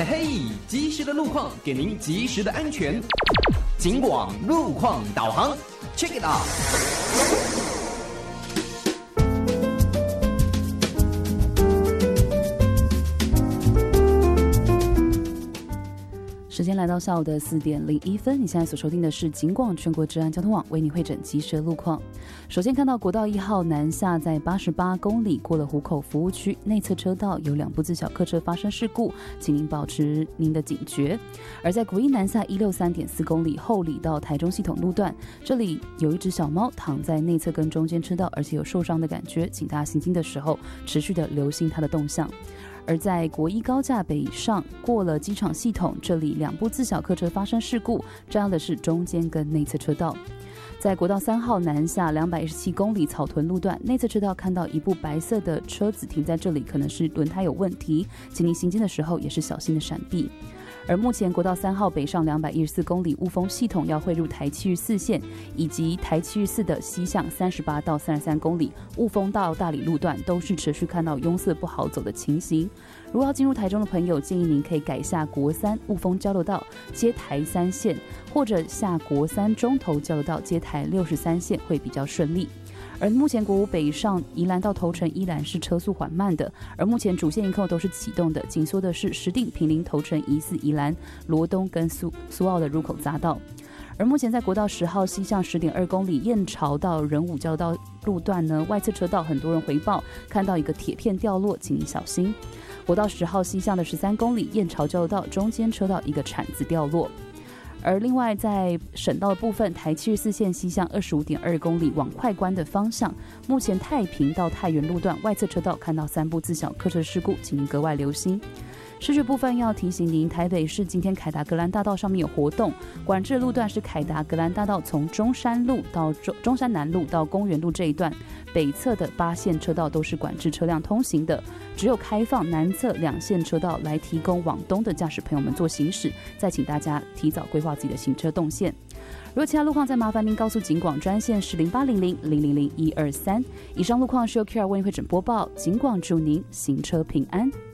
嘿嘿，及时的路况给您及时的安全。警广路况导航 ，Check it out。 时间来到下午的4点01分，你现在所收听的是警广全国治安交通网为你汇整及时路况。首先看到国道1号南下在88公里过了湖口服务区内侧车道有2部自小客车发生事故，请您保持您的警觉。而在国一南下163.4公里后里到台中系统路段，这里有一只小猫躺在内侧跟中间车道，而且有受伤的感觉，请大家行经的时候持续的留心它的动向。而在国一高架北上过了机场系统，这里2部自小客车发生事故，占用的是中间跟内侧车道。在国道3号南下217公里草屯路段，内侧车道看到一部白色的车子停在这里，可能是轮胎有问题，请您行经的时候也是小心的闪避。而目前国道3号北上214公里雾峰系统要汇入台七日4线，以及台七日4的西向38到33公里雾峰到大里路段都是持续看到拥塞不好走的情形。如果要进入台中的朋友，建议您可以改下国3雾峰交流道接台3线，或者下国3中投交流道接台63线会比较顺利。而目前国5北上宜兰到头城依然是车速缓慢的，而目前主线一扣都是启动的，紧缩的是石碇、坪林、头城、宜4、宜兰、罗东跟苏澳的入口匝道。而目前在国道10号西向10.2公里燕巢到仁武交流道路段呢，外侧车道很多人回报看到一个铁片掉落，请您小心。国道10号西向的13公里燕巢交流道中间车道一个铲子掉落。而另外在省道的部分，台七日4线西向25.2公里往快关的方向，目前太平到太原路段外侧车道看到3部自小客车事故，请您格外留心。市区部分要提醒您，台北市今天凯达格兰大道上面有活动，管制的路段是凯达格兰大道从中山路到中山南路到公园路这一段，北侧的8线车道都是管制车辆通行的，只有开放南侧2线车道来提供往东的驾驶朋友们做行驶，再请大家提早规划自己的行车动线。如果其他路况再麻烦您告诉警广专线是0800-000-123。以上路况是由 QR 为您会诊播报，警广祝您行车平安。